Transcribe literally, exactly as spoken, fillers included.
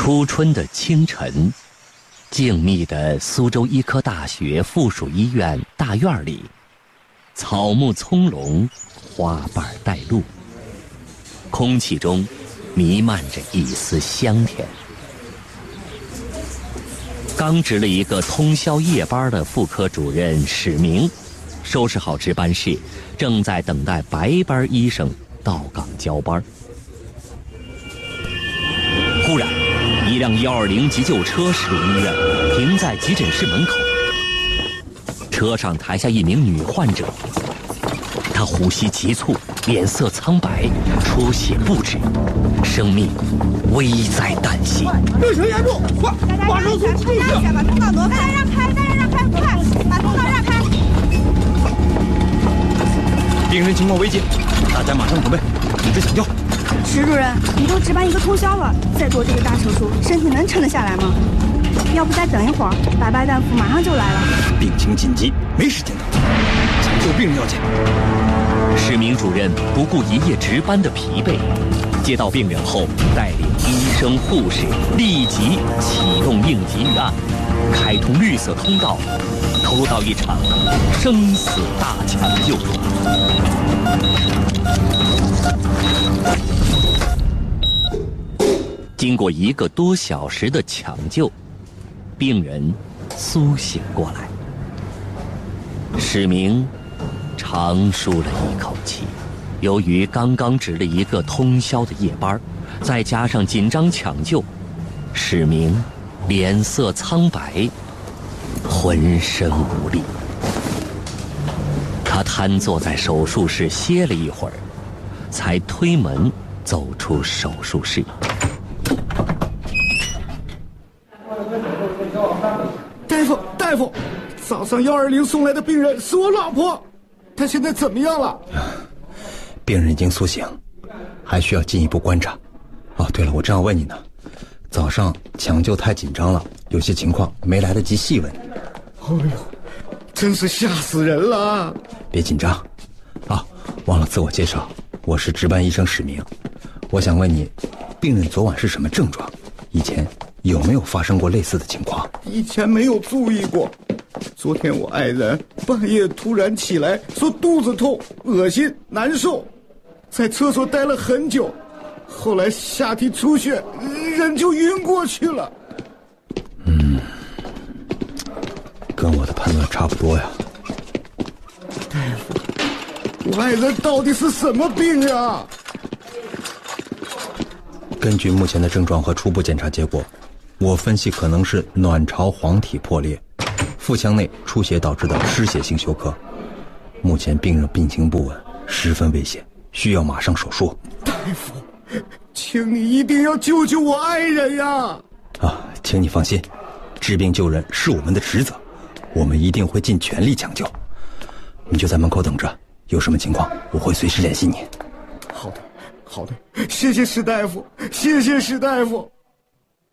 初春的清晨，静谧的苏州医科大学附属医院大院里，草木葱茏，花瓣带露，空气中弥漫着一丝香甜。刚值了一个通宵夜班的妇科主任史明，收拾好值班室，正在等待白班医生到岗交班。忽然，一辆一二零急救车驶入医院，停在急诊室门口。车上抬下一名女患者，她呼吸急促，脸色苍白，出血不止，生命危在旦夕。 病情严重，快，马上送救让一下，把通道挪开，让开，大家让开，快，把通道让开。 病人情况危急，大家马上准备，组织抢救。 石主任，你都值班一个通宵了，再做这个大手术，身体能撑得下来吗？要不再等一会儿，白白大夫马上就来了。 病情紧急，没时间等，抢救病人要紧。 史明主任不顾一夜值班的疲惫，接到病人后，带领医生护士立即启动应急预案，开通绿色通道，投入到一场生死大抢救中。经过一个多小时的抢救，病人苏醒过来。史明长舒了一口气，由于刚刚值了一个通宵的夜班，再加上紧张抢救，史明脸色苍白，浑身无力。他瘫坐在手术室歇了一会儿，才推门走出手术室。 大夫，大夫，早上幺二零送来的病人是我老婆，她现在怎么样了？ 病人已经苏醒，还需要进一步观察。哦，对了，我正要问你呢，早上抢救太紧张了，有些情况没来得及细问。 哎呦，真是吓死人了！ 别紧张，啊，忘了自我介绍，我是值班医生史明。我想问你，病人昨晚是什么症状？以前有没有发生过类似的情况？ 以前没有注意过，昨天我爱人半夜突然起来说肚子痛、恶心、难受，在厕所待了很久，后来下体出血，人就晕过去了。 嗯，跟我的判断差不多呀。 大夫，我爱人到底是什么病啊？ 根据目前的症状和初步检查结果，我分析可能是卵巢黄体破裂，腹腔内出血导致的失血性休克。目前病人病情不稳，十分危险，需要马上手术。 大夫，请你一定要救救我爱人呀！ 啊，请你放心，治病救人是我们的职责，我们一定会尽全力抢救。你就在门口等着，有什么情况我会随时联系你。 好的，好的，谢谢史大夫，谢谢史大夫。